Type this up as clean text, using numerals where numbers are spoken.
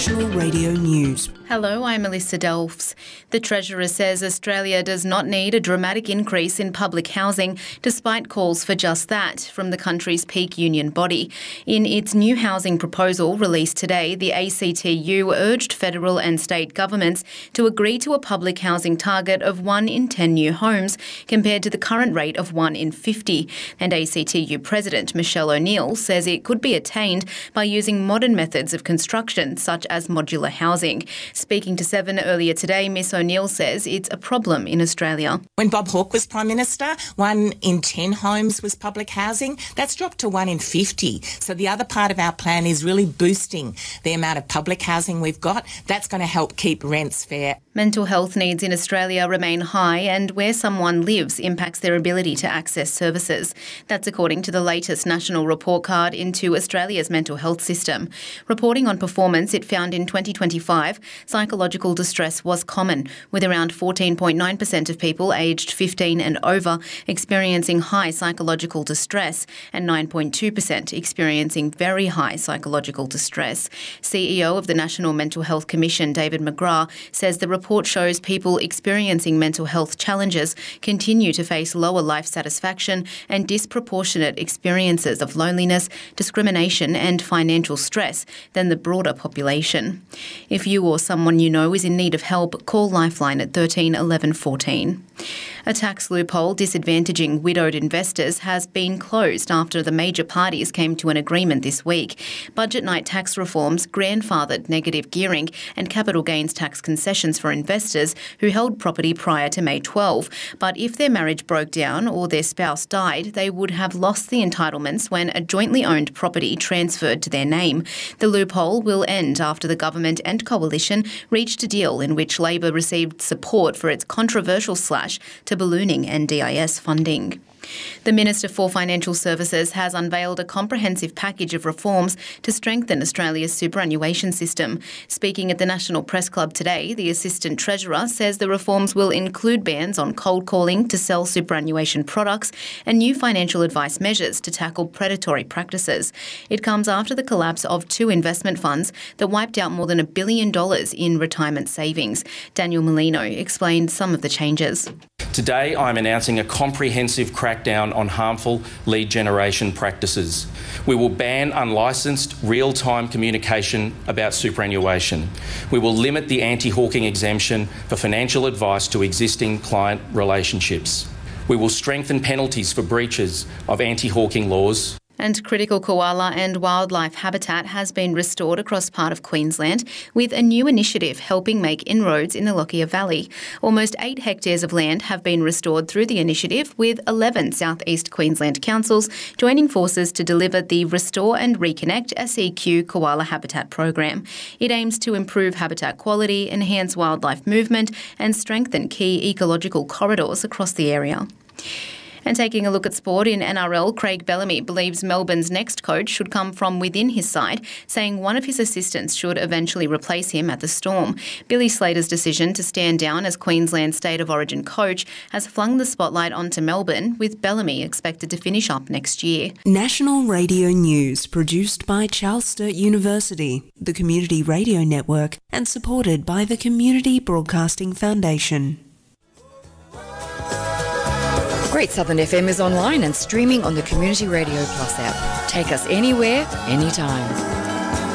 National Radio News. Hello, I'm Melissa Delfs. The Treasurer says Australia does not need a dramatic increase in public housing, despite calls for just that from the country's peak union body. In its new housing proposal released today, the ACTU urged federal and state governments to agree to a public housing target of 1 in 10 new homes, compared to the current rate of 1 in 50. And ACTU President Michelle O'Neill says it could be attained by using modern methods of construction, such as modular housing. Speaking to Seven earlier today, Miss O'Neill says it's a problem in Australia. When Bob Hawke was Prime Minister, 1 in 10 homes was public housing. That's dropped to 1 in 50. So the other part of our plan is really boosting the amount of public housing we've got. That's going to help keep rents fair. Mental health needs in Australia remain high, and where someone lives impacts their ability to access services. That's according to the latest national report card into Australia's mental health system. Reporting on performance, it found in 2025 psychological distress was common, with around 14.9% of people aged 15 and over experiencing high psychological distress and 9.2% experiencing very high psychological distress. CEO of the National Mental Health Commission, David McGrath, says the report shows people experiencing mental health challenges continue to face lower life satisfaction and disproportionate experiences of loneliness, discrimination and financial stress than the broader population. If you or someone you know is in need of help, call Lifeline at 13 11 14. A tax loophole disadvantaging widowed investors has been closed after the major parties came to an agreement this week. Budget night tax reforms grandfathered negative gearing and capital gains tax concessions for investors who held property prior to May 12. But if their marriage broke down or their spouse died, they would have lost the entitlements when a jointly owned property transferred to their name. The loophole will end after the government and coalition reached a deal in which Labor received support for its controversial slash to ballooning NDIS funding. The Minister for Financial Services has unveiled a comprehensive package of reforms to strengthen Australia's superannuation system. Speaking at the National Press Club today, the Assistant Treasurer says the reforms will include bans on cold calling to sell superannuation products and new financial advice measures to tackle predatory practices. It comes after the collapse of 2 investment funds that wiped out more than $1 billion in retirement savings. Daniel Molino explained some of the changes. Today, I'm announcing a comprehensive crackdown on harmful lead generation practices. We will ban unlicensed real-time communication about superannuation. We will limit the anti-hawking exemption for financial advice to existing client relationships. We will strengthen penalties for breaches of anti-hawking laws. And critical koala and wildlife habitat has been restored across part of Queensland, with a new initiative helping make inroads in the Lockyer Valley. Almost 8 hectares of land have been restored through the initiative, with 11 South East Queensland councils joining forces to deliver the Restore and Reconnect SEQ Koala Habitat program. It aims to improve habitat quality, enhance wildlife movement and strengthen key ecological corridors across the area. And taking a look at sport in NRL, Craig Bellamy believes Melbourne's next coach should come from within his side, saying one of his assistants should eventually replace him at the Storm. Billy Slater's decision to stand down as Queensland's State of Origin coach has flung the spotlight onto Melbourne, with Bellamy expected to finish up next year. National Radio News, produced by Charles Sturt University, the Community Radio Network, and supported by the Community Broadcasting Foundation. Great Southern FM is online and streaming on the Community Radio Plus app. Take us anywhere, anytime.